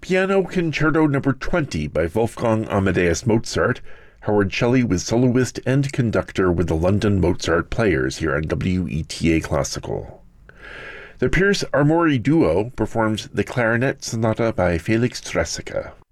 Piano Concerto No. 20 by Wolfgang Amadeus Mozart. Howard Shelley was soloist and conductor with the London Mozart Players here on WETA Classical. The Pierce Armori Duo performs the Clarinet Sonata by Felix Stresica.